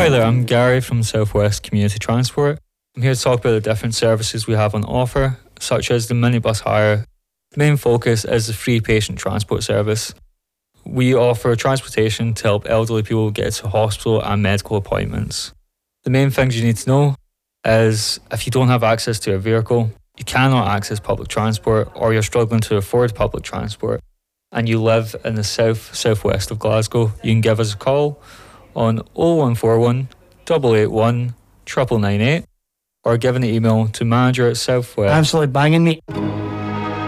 Hi there, I'm Gary from Southwest Community Transport. I'm here to talk about the different services we have on offer, such as the minibus hire. The main focus is the free patient transport service. We offer transportation to help elderly people get to hospital and medical appointments. The main things you need to know is if you don't have access to a vehicle, you cannot access public transport, or you're struggling to afford public transport, and you live in the southwest of Glasgow, you can give us a call on 0141 881 998 or give an email to manager@southwest. Absolutely banging, mate.